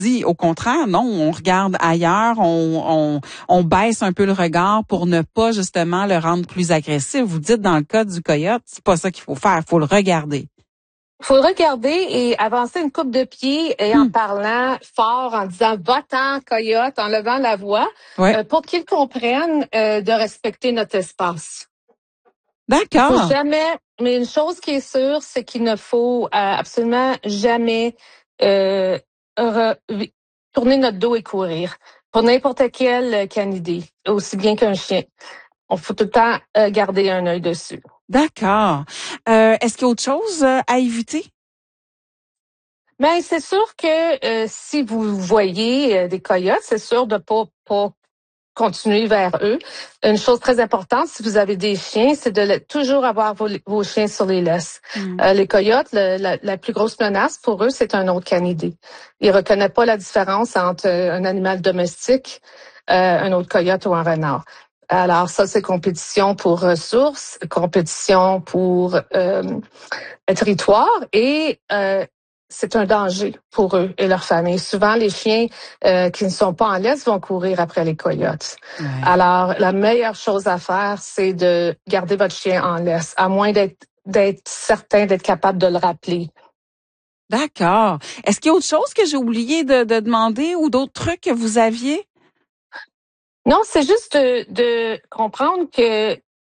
dit au contraire, non, on regarde ailleurs, on baisse un peu le regard pour ne pas justement le rendre plus agressif. Vous dites dans le cas du coyote, c'est pas ça qu'il faut faire, il faut le regarder. Faut le regarder et avancer une coupe de pied et en parlant fort, en disant va-t'en, coyote, en levant la voix, Ouais. pour qu'ils comprennent de respecter notre espace. Il faut D'accord. jamais, mais une chose qui est sûre, c'est qu'il ne faut absolument jamais euh, re- tourner notre dos et courir. Pour n'importe quel canidé, aussi bien qu'un chien. On faut tout le temps garder un œil dessus. D'accord. Est-ce qu'il y a autre chose à éviter? Mais c'est sûr que si vous voyez des coyotes, c'est sûr de pas continuer vers eux. Une chose très importante, si vous avez des chiens, c'est de toujours avoir vos chiens sur les laisses. Les coyotes, la plus grosse menace pour eux, c'est un autre canidé. Ils reconnaissent pas la différence entre un animal domestique, un autre coyote ou un renard. Alors ça, c'est compétition pour ressources, compétition pour territoire et c'est un danger pour eux et leur famille. Souvent, les chiens qui ne sont pas en laisse vont courir après les coyotes. Ouais. Alors, la meilleure chose à faire, c'est de garder votre chien en laisse, à moins d'être certain d'être capable de le rappeler. D'accord. Est-ce qu'il y a autre chose que j'ai oublié de demander ou d'autres trucs que vous aviez? Non, c'est juste de comprendre que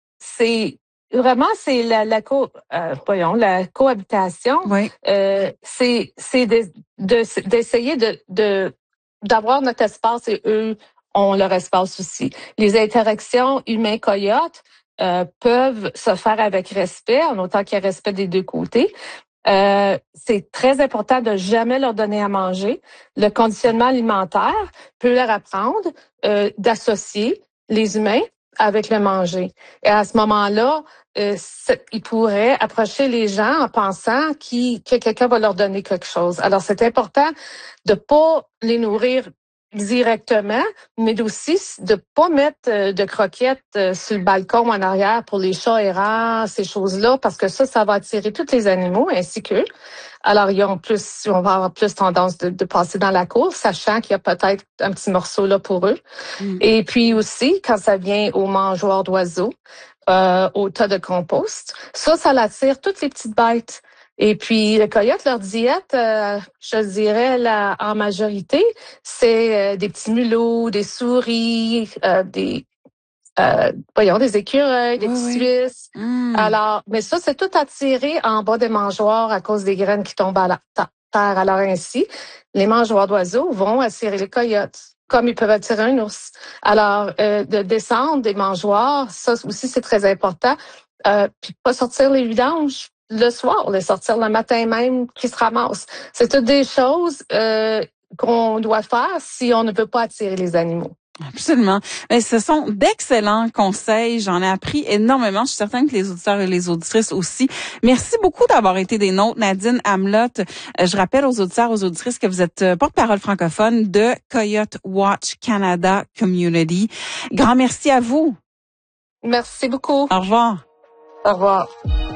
c'est la cohabitation. Oui. C'est d'essayer d'avoir notre espace et eux ont leur espace aussi. Les interactions humains-coyotes peuvent se faire avec respect, en autant qu'il y ait respect des deux côtés. C'est très important de jamais leur donner à manger. Le conditionnement alimentaire peut leur apprendre d'associer les humains avec le manger. Et à ce moment-là, ils pourraient approcher les gens en pensant que quelqu'un va leur donner quelque chose. Alors, c'est important de pas les nourrir directement, mais aussi de pas mettre de croquettes sur le balcon en arrière pour les chats errants, ces choses-là, parce que ça va attirer tous les animaux ainsi qu'eux. Alors, on va avoir plus tendance de passer dans la cour, sachant qu'il y a peut-être un petit morceau là pour eux. Mm. Et puis aussi, quand ça vient aux mangeoires d'oiseaux, au tas de compost, ça l'attire toutes les petites bêtes. Et puis, le coyote, leur diète, je dirais, en majorité, c'est des petits mulots, des souris, des écureuils, des Oui, petits oui. suisses. Mm. Alors, mais ça, c'est tout attiré en bas des mangeoires à cause des graines qui tombent à la terre. Alors ainsi, les mangeoires d'oiseaux vont attirer les coyotes, comme ils peuvent attirer un ours. Alors, de descendre des mangeoires, ça aussi, c'est très important. Puis pas sortir les vidanges le soir, les sortir le matin même qui se ramassent. C'est toutes des choses qu'on doit faire si on ne veut pas attirer les animaux. Absolument. Mais ce sont d'excellents conseils. J'en ai appris énormément. Je suis certaine que les auditeurs et les auditrices aussi. Merci beaucoup d'avoir été des nôtres, Nadine Amelot. Je rappelle aux auditeurs, aux auditrices que vous êtes porte-parole francophone de Coyote Watch Canada Community. Grand merci à vous. Merci beaucoup. Au revoir. Au revoir.